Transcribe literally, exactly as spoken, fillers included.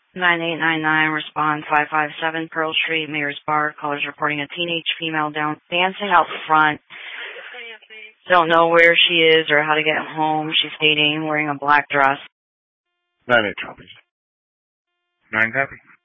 nine eight nine nine, respond five five seven Pearl Street, Mayor's Bar. Callers reporting a teenage female down dancing out front. Don't know where she is or how to get home. She's skating, wearing a black dress. nine eight copies. nine copy.